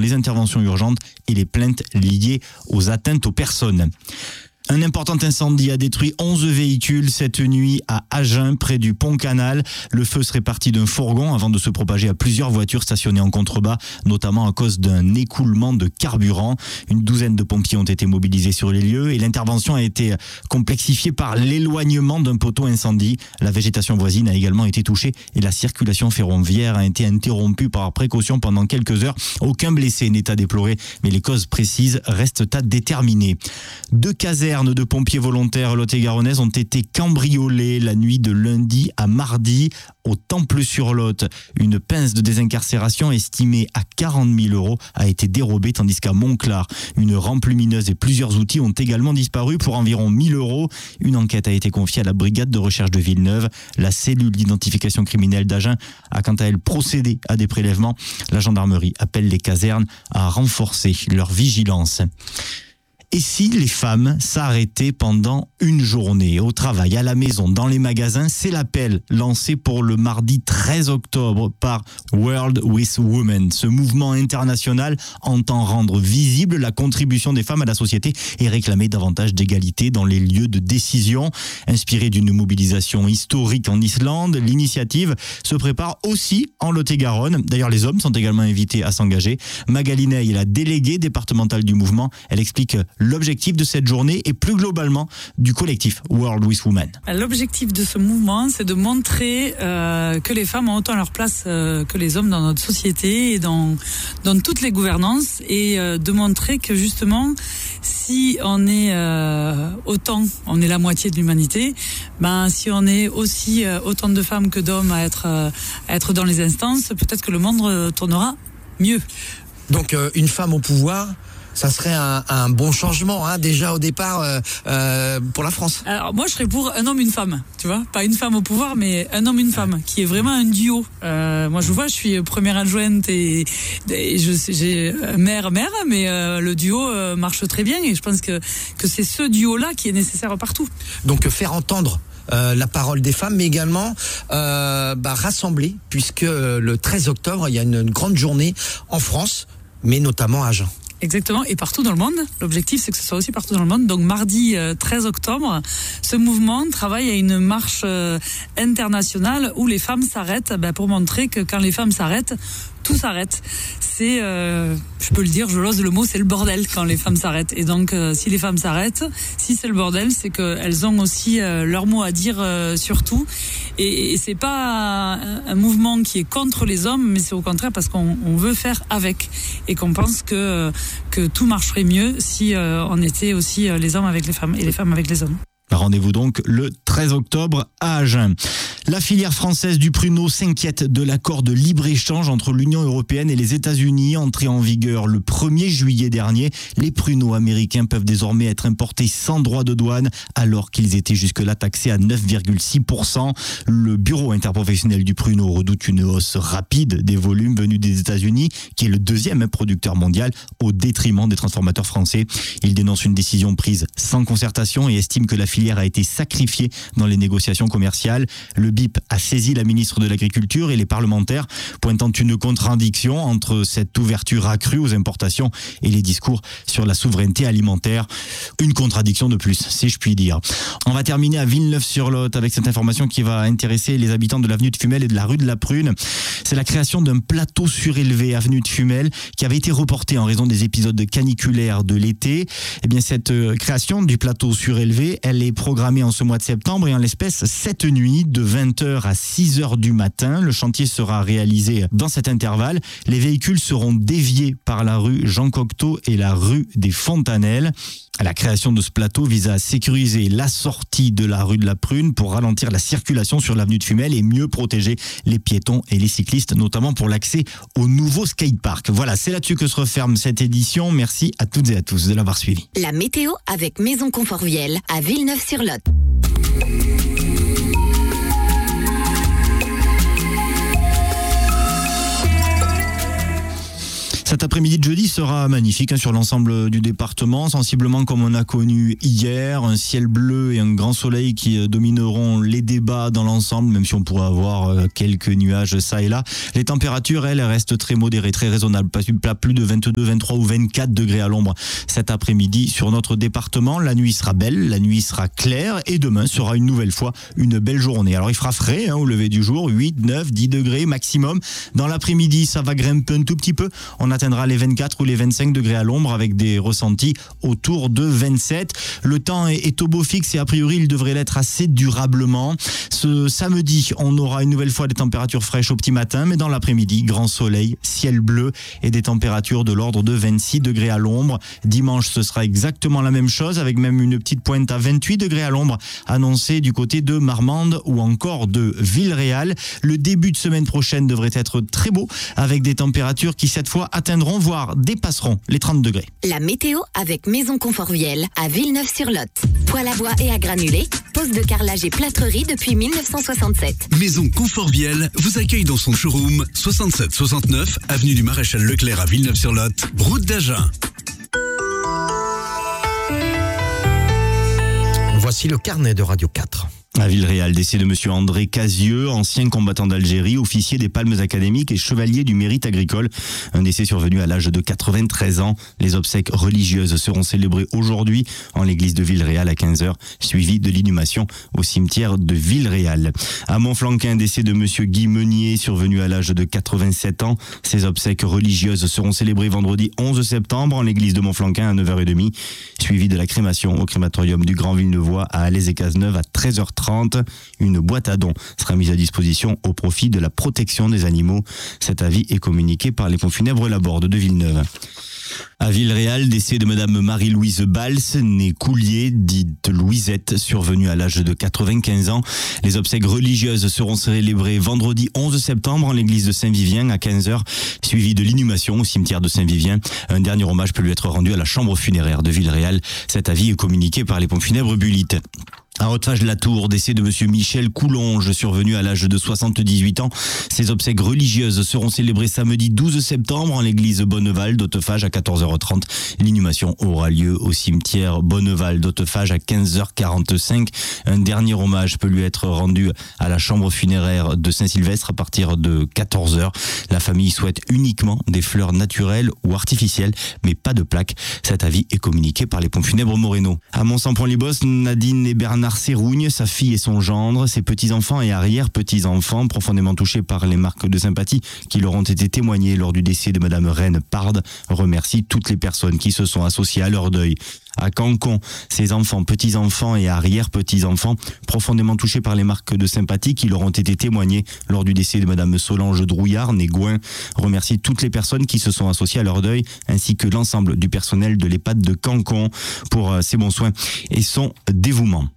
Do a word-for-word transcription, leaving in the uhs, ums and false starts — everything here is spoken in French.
les interventions urgentes et les plaintes liées aux atteintes aux personnes. Un important incendie a détruit onze véhicules cette nuit à Agen, près du pont Canal. Le feu serait parti d'un fourgon avant de se propager à plusieurs voitures stationnées en contrebas, notamment à cause d'un écoulement de carburant. Une douzaine de pompiers ont été mobilisés sur les lieux et l'intervention a été complexifiée par l'éloignement d'un poteau incendie. La végétation voisine a également été touchée et la circulation ferroviaire a été interrompue par précaution pendant quelques heures. Aucun blessé n'est à déplorer, mais les causes précises restent à déterminer. Deux casernes de pompiers volontaires lot-et-garonnaises ont été cambriolées la nuit de lundi à mardi au Temple-sur-Lot. Une pince de désincarcération estimée à quarante mille euros a été dérobée, tandis qu'à Montclar, une rampe lumineuse et plusieurs outils ont également disparu pour environ mille euros. Une enquête a été confiée à la brigade de recherche de Villeneuve. La cellule d'identification criminelle d'Agen a quant à elle procédé à des prélèvements. La gendarmerie appelle les casernes à renforcer leur vigilance. Et si les femmes s'arrêtaient pendant une journée, au travail, à la maison, dans les magasins, c'est l'appel lancé pour le mardi treize octobre par World with Women. Ce mouvement international entend rendre visible la contribution des femmes à la société et réclamer davantage d'égalité dans les lieux de décision. Inspirée d'une mobilisation historique en Islande, l'initiative se prépare aussi en Lot-et-Garonne. D'ailleurs, les hommes sont également invités à s'engager. Magali Ney est la déléguée départementale du mouvement. Elle explique l'objectif de cette journée et plus globalement du collectif World with Women. L'objectif de ce mouvement, c'est de montrer euh, que les femmes ont autant leur place euh, que les hommes dans notre société et dans, dans toutes les gouvernances et euh, de montrer que justement, si on est euh, autant, on est la moitié de l'humanité, ben si on est aussi euh, autant de femmes que d'hommes à être, euh, à être dans les instances, peut-être que le monde tournera mieux. Donc euh, une femme au pouvoir, ça serait un, un bon changement, hein, déjà au départ euh, euh, pour la France. Alors moi je serais pour un homme une femme, tu vois, pas une femme au pouvoir, mais un homme une femme, qui est vraiment un duo. Euh, moi je vois, je suis première adjointe et, et je j'ai mère mère, mais euh, le duo euh, marche très bien et je pense que que c'est ce duo là qui est nécessaire partout. Donc faire entendre Euh, la parole des femmes, mais également euh, bah, rassembler, puisque euh, le treize octobre, il y a une, une grande journée en France, mais notamment à Agen. Exactement, et partout dans le monde. L'objectif, c'est que ce soit aussi partout dans le monde. Donc mardi euh, treize octobre, ce mouvement travaille à une marche euh, internationale où les femmes s'arrêtent ben, pour montrer que quand les femmes s'arrêtent, tout s'arrête. C'est, euh, je peux le dire, je l'ose le mot, c'est le bordel quand les femmes s'arrêtent. Et donc, euh, si les femmes s'arrêtent, si c'est le bordel, c'est qu'elles ont aussi euh, leur mot à dire euh, sur tout. Et, et c'est pas un, un mouvement qui est contre les hommes, mais c'est au contraire parce qu'on on veut faire avec et qu'on pense que que tout marcherait mieux si euh, on était aussi euh, les hommes avec les femmes et les femmes avec les hommes. Rendez-vous donc le treize octobre à Agen. La filière française du pruneau s'inquiète de l'accord de libre-échange entre l'Union européenne et les États-Unis, entré en vigueur le premier juillet dernier. Les pruneaux américains peuvent désormais être importés sans droit de douane, alors qu'ils étaient jusque-là taxés à neuf virgule six pour cent. Le bureau interprofessionnel du pruneau redoute une hausse rapide des volumes venus des États-Unis, qui est le deuxième producteur mondial, au détriment des transformateurs français. Il dénonce une décision prise sans concertation et estime que la filière a été sacrifiée dans les négociations commerciales. Le B I P a saisi la ministre de l'Agriculture et les parlementaires, pointant une contradiction entre cette ouverture accrue aux importations et les discours sur la souveraineté alimentaire. Une contradiction de plus, si je puis dire. On va terminer à Villeneuve-sur-Lot avec cette information qui va intéresser les habitants de l'avenue de Fumel et de la rue de la Prune. C'est la création d'un plateau surélevé avenue de Fumel qui avait été reporté en raison des épisodes caniculaires de l'été. Eh bien, cette création du plateau surélevé, elle est programmée en ce mois de septembre et en l'espèce cette nuit de vingt heures à six heures du matin. Le chantier sera réalisé dans cet intervalle. Les véhicules seront déviés par la rue Jean Cocteau et la rue des Fontanelles. La création de ce plateau vise à sécuriser la sortie de la rue de la Prune pour ralentir la circulation sur l'avenue de Fumel et mieux protéger les piétons et les cyclistes, notamment pour l'accès au nouveau skatepark. Voilà, c'est là-dessus que se referme cette édition. Merci à toutes et à tous de l'avoir suivi. La météo avec Maison Confort Viel à Villeneuve-sur-Lot. Ça Cet après-midi de jeudi sera magnifique hein, sur l'ensemble du département, sensiblement comme on a connu hier, un ciel bleu et un grand soleil qui domineront les débats dans l'ensemble, même si on pourrait avoir quelques nuages ça et là. Les températures, elles, restent très modérées, très raisonnables, pas plus de vingt-deux, vingt-trois ou vingt-quatre degrés à l'ombre cet après-midi sur notre département. La nuit sera belle, la nuit sera claire et demain sera une nouvelle fois une belle journée. Alors il fera frais hein, au lever du jour, huit, neuf, dix degrés maximum. Dans l'après-midi, ça va grimper un tout petit peu. On atteindra les vingt-quatre ou les vingt-cinq degrés à l'ombre avec des ressentis autour de vingt-sept. Le temps est, est au beau fixe et a priori il devrait l'être assez durablement. Ce samedi, on aura une nouvelle fois des températures fraîches au petit matin, mais dans l'après-midi, grand soleil, ciel bleu et des températures de l'ordre de vingt-six degrés à l'ombre. Dimanche, ce sera exactement la même chose avec même une petite pointe à vingt-huit degrés à l'ombre annoncée du côté de Marmande ou encore de Villeréal. Le début de semaine prochaine devrait être très beau avec des températures qui cette fois atteindront voire dépasseront les trente degrés. La météo avec Maison Conforviel à Villeneuve-sur-Lot. Poêle à bois et à granulés, pose de carrelage et plâtrerie depuis mille neuf cent soixante-sept. Maison Conforviel vous accueille dans son showroom soixante-sept soixante-neuf avenue du Maréchal Leclerc à Villeneuve-sur-Lot, route d'Agen. Voici le carnet de Radio quatre. À Villeréal, décès de monsieur André Casieux, ancien combattant d'Algérie, officier des Palmes académiques et chevalier du mérite agricole. Un décès survenu à l'âge de quatre-vingt-treize ans. Les obsèques religieuses seront célébrées aujourd'hui en l'église de Villeréal à quinze heures, suivi de l'inhumation au cimetière de Villeréal. À Montflanquin, décès de monsieur Guy Meunier, survenu à l'âge de quatre-vingt-sept ans. Ces obsèques religieuses seront célébrées vendredi onze septembre en l'église de Montflanquin à neuf heures trente, suivi de la crémation au crématorium du Grand Villeneuvois à Alès-et-Cazeneuve à treize heures trente. Une boîte à dons sera mise à disposition au profit de la protection des animaux. Cet avis est communiqué par les pompes funèbres Laborde de Villeneuve. À Villeréal, décès de madame Marie-Louise Bals, née Coulier, dite Louisette, survenue à l'âge de quatre-vingt-quinze ans. Les obsèques religieuses seront célébrées vendredi onze septembre en l'église de Saint-Vivien à quinze heures, suivi de l'inhumation au cimetière de Saint-Vivien. Un dernier hommage peut lui être rendu à la chambre funéraire de Villeréal. Cet avis est communiqué par les pompes funèbres Bulitte. À Hautefage-la-Tour, décès de monsieur Michel Coulonge, survenu à l'âge de soixante-dix-huit ans. Ces obsèques religieuses seront célébrées samedi douze septembre en l'église Bonneval d'Hautefage à quatorze heures trente. L'inhumation aura lieu au cimetière Bonneval d'Hautefage à quinze heures quarante-cinq. Un dernier hommage peut lui être rendu à la chambre funéraire de Saint-Sylvestre à partir de quatorze heures. La famille souhaite uniquement des fleurs naturelles ou artificielles, mais pas de plaques. Cet avis est communiqué par les pompes funèbres Moreno. À Mont-Saint-Pont-les-Bosses, Nadine et Bernard Sérougne, sa fille et son gendre, ses petits-enfants et arrière-petits-enfants, profondément touchés par les marques de sympathie qui leur ont été témoignées lors du décès de madame Reine Parde, remercient toutes les personnes qui se sont associées à leur deuil. À Cancon, ses enfants, petits-enfants et arrière-petits-enfants, profondément touchés par les marques de sympathie qui leur ont été témoignées lors du décès de madame Solange Drouillard, née Gouin, remercie toutes les personnes qui se sont associées à leur deuil, ainsi que l'ensemble du personnel de l'EHPAD de Cancon pour ses bons soins et son dévouement.